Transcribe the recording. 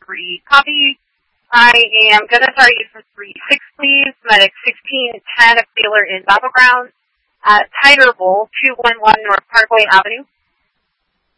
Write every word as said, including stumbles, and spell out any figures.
three. Copy. I am going to start you for three six, please. Medic sixteen ten, if Baylor is Battleground. Uh, Tiger Bowl, two one one North Parkway Avenue.